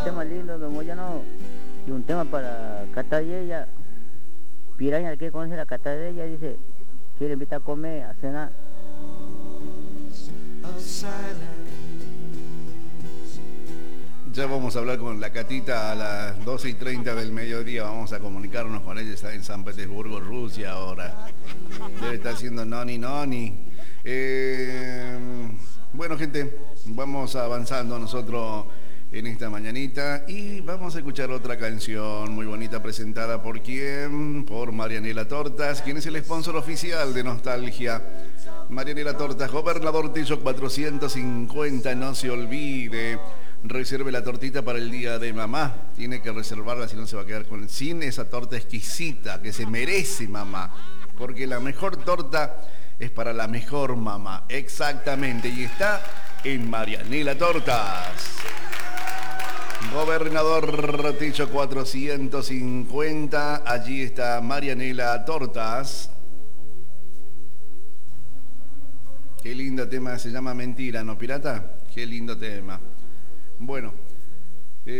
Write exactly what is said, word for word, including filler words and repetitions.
un tema lindo, don Moyano, y un tema para Catadella. Piraña, que conoce la Catadella, dice, quiere invitar a comer, a cenar. Ya vamos a hablar con la Catita a las doce y treinta del mediodía. Vamos a comunicarnos con ella. Está en San Petersburgo, Rusia ahora. Debe estar haciendo noni noni. Eh, bueno, gente, vamos avanzando nosotros en esta mañanita y vamos a escuchar otra canción muy bonita presentada por quién, por Marianela Tortas, quien es el sponsor oficial de Nostalgia. Marianela Tortas, Gobernador Tillo cuatrocientos cincuenta, no se olvide. Reserve la tortita para el día de mamá. Tiene que reservarla, si no se va a quedar con, sin esa torta exquisita que se merece mamá. Porque la mejor torta es para la mejor mamá. Exactamente. Y está en Marianela Tortas. Gobernador Tillo cuatrocientos cincuenta. Allí está Marianela Tortas. Qué lindo tema. Se llama Mentira, ¿no, pirata? Qué lindo tema. Bueno,